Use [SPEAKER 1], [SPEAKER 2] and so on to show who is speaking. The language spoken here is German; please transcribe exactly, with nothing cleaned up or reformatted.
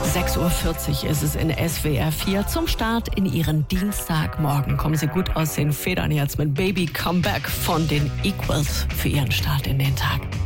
[SPEAKER 1] sechs Uhr vierzig ist es in S W R vier zum Start in Ihren Dienstagmorgen. Kommen Sie gut aus den Federn jetzt mit Baby Comeback von den Equals für Ihren Start in den Tag.